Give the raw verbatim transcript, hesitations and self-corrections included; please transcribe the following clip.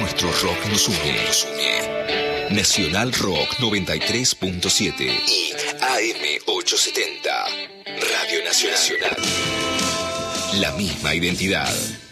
nuestro rock nos une. Nos une. Nacional Rock noventa y tres punto siete y A M ochocientos setenta. Radio Nacional. La misma identidad.